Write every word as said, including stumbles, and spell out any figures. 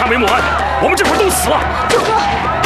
杀梅木安，我们这会儿都死了。 九哥。